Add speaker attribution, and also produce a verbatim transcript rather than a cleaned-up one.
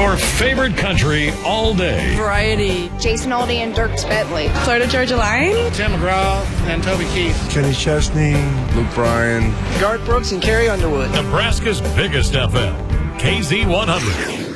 Speaker 1: Your favorite country all day.
Speaker 2: Variety.
Speaker 3: Jason Aldean and Dierks Bentley.
Speaker 2: Florida Georgia Line.
Speaker 4: Tim McGraw and Toby Keith.
Speaker 5: Kenny Chesney.
Speaker 6: Luke Bryan.
Speaker 7: Garth Brooks and Carrie Underwood.
Speaker 1: Nebraska's biggest F M. K Z one hundred.